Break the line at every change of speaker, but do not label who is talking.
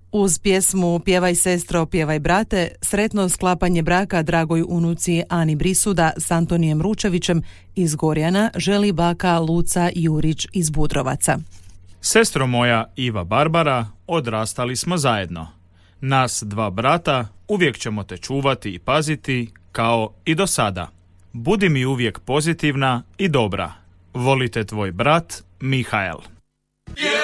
Uz pjesmu Pjevaj sestro, pjevaj brate, sretno sklapanje braka dragoj unuci Ani Brisuda s Antonijem Ručevićem iz Gorjana želi baka Luca Jurić iz Budrovaca.
Sestro moja Iva Barbara, odrastali smo zajedno. Nas dva brata uvijek ćemo te čuvati i paziti kao i do sada. Budi mi uvijek pozitivna i dobra. Volite tvoj brat Mihael.